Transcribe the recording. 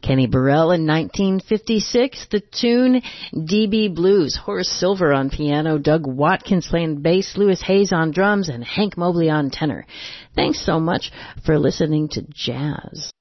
Kenny Burrell in 1956, the tune DB Blues, Horace Silver on piano, Doug Watkins playing bass, Louis Hayes on drums, and Hank Mobley on tenor. Thanks so much for listening to Jazz.